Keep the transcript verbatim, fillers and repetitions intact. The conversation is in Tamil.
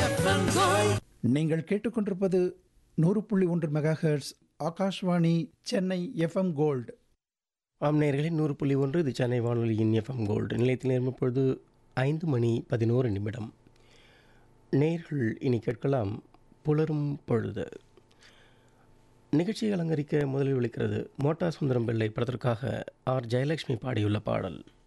நீங்கள் கேட்டுக்கொண்டிருப்பது நூறு புள்ளி ஒன்று mega hertz Akashvani Chennai FM gold. ஆம் நேயர்களே, நூறு புள்ளி ஒன்று இது சென்னை வானொலியின் எஃப்எம் கோல்டு. நிலையத்தில் நேரம் இப்பொழுது ஐந்து மணி பதினோரு நிமிடம். நேயர்கள் இனி கேட்கலாம் புலரும் பொழுது. நிகழ்ச்சியை அலங்கரிக்க முதலில் ஒலிக்கிறது மோட்டார் சுந்தரம் பிள்ளை படத்திற்காக ஆர் ஜெயலட்சுமி பாடியுள்ள பாடல்.